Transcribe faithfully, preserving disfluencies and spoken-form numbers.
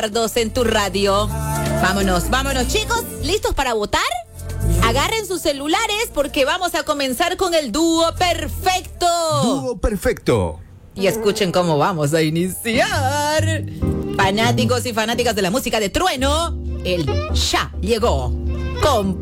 Dos en tu radio. Vámonos, vámonos, chicos. ¿Listos para votar? Agarren sus celulares porque vamos a comenzar con el dúo perfecto. Dúo perfecto. Y escuchen cómo vamos a iniciar. Fanáticos y fanáticas de la música de trueno, el ya llegó. Con